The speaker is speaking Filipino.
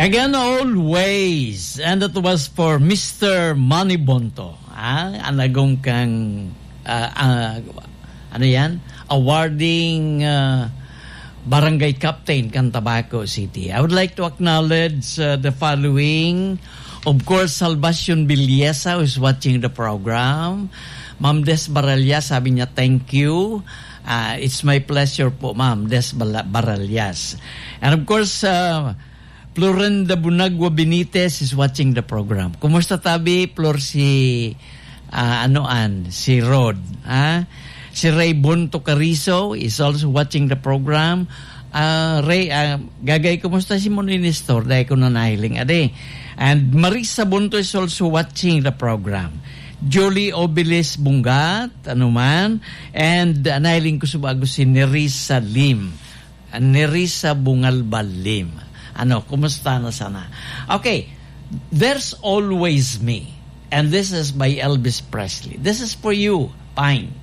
Again, always. And that was for Mr. Manny Bonto. Anagong kang, ano yan? Awarding Barangay Captain kan Tabaco City. I would like to acknowledge the following. Of course, Salvacion Villesa who is watching the program. Ma'am Des Baralias, sabi niya, thank you. It's my pleasure po, Ma'am Des Baralias. And of course, Florinda Bunagwa Benitez is watching the program. Kumusta tabi, Flor, si si Rod? Si Ray Bonto Carizo is also watching the program. Ray, gagay, kumusta si Moninistor? Dahil ko na nahiling. Ade. And Marisa Bonto is also watching the program. Jolie Obelis Bungat, anuman. And nahiling ko subago si Nerissa Lim. Nerissa Bungalbal Lim. Kumusta na sana? Okay, There's Always Me. And this is by Elvis Presley. This is for you. Fine.